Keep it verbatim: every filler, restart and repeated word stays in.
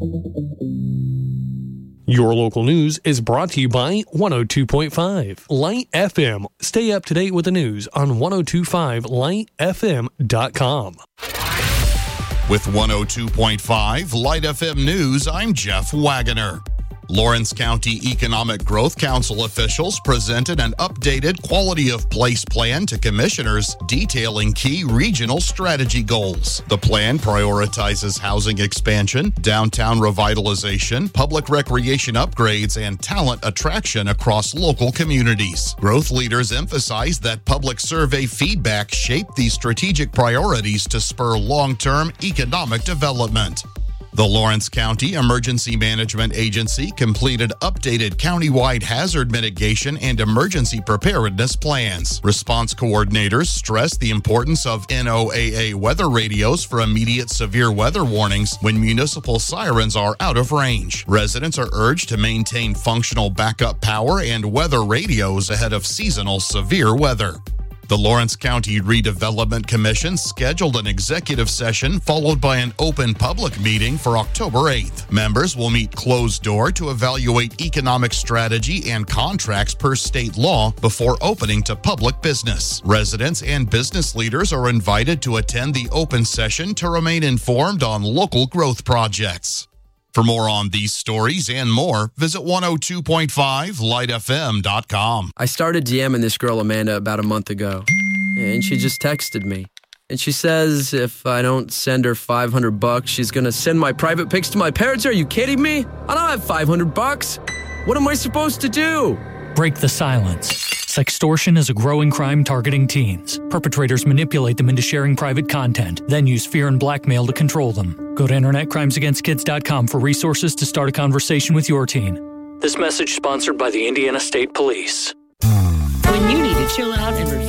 Your local news is brought to you by one oh two point five Light F M. Stay up to date with the news on ten twenty-five light f m dot com. With one oh two point five Light F M News, I'm Jeff Wagoner. Lawrence County Economic Growth Council officials presented an updated quality of place plan to commissioners detailing key regional strategy goals. The plan prioritizes housing expansion, downtown revitalization, public recreation upgrades, and talent attraction across local communities. Growth leaders emphasize that public survey feedback shaped these strategic priorities to spur long-term economic development. The Lawrence County Emergency Management Agency completed updated countywide hazard mitigation and emergency preparedness plans. Response coordinators stressed the importance of N O A A weather radios for immediate severe weather warnings when municipal sirens are out of range. Residents are urged to maintain functional backup power and weather radios ahead of seasonal severe weather. The Lawrence County Redevelopment Commission scheduled an executive session followed by an open public meeting for October eighth. Members will meet closed door to evaluate economic strategy and contracts per state law before opening to public business. Residents and business leaders are invited to attend the open session to remain informed on local growth projects. For more on these stories and more, visit one oh two point five light f m dot com. I started DMing this girl, Amanda, about a month ago, and she just texted me. And she says if I don't send her five hundred bucks, she's going to send my private pics to my parents. Are you kidding me? I don't have five hundred bucks. What am I supposed to do? Break the silence. Sextortion is a growing crime targeting teens. Perpetrators manipulate them into sharing private content, then use fear and blackmail to control them. Go to internet crimes against kids dot com for resources to start a conversation with your teen. This message sponsored by the Indiana State Police. When you need to chill out and refresh